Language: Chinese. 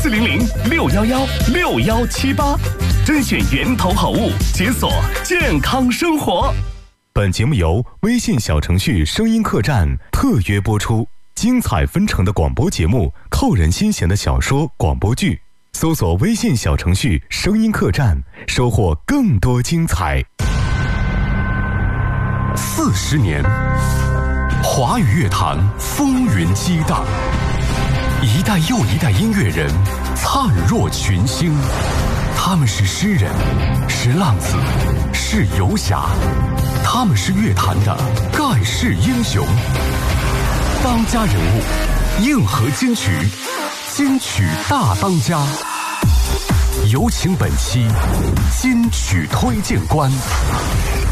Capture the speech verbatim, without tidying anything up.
四零零六幺幺六幺七八，甄选源头好物，解锁健康生活。 本节目由微信小程序声音客栈特约播出，精彩纷呈的广播节目，扣人心弦的小说广播剧，搜索微信小程序声音客栈，收获更多精彩。 四十年，华语乐坛风云激荡，一代又一代音乐人灿若群星。他们是诗人，是浪子，是游侠，他们是乐坛的盖世英雄。当家人物，硬核金曲，金曲大当家。有请本期金曲推荐官。